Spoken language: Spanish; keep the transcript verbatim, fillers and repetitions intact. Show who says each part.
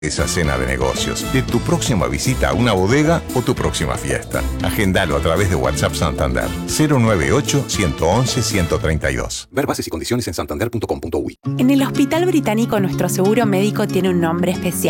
Speaker 1: esa cena de negocios, de tu próxima visita a una bodega o tu próxima fiesta. Agendalo a través de WhatsApp Santander cero nueve ocho, uno uno uno, uno tres dos. Ver bases y condiciones en santander punto com punto uy.
Speaker 2: En el Hospital Británico nuestro seguro médico tiene un nombre especial.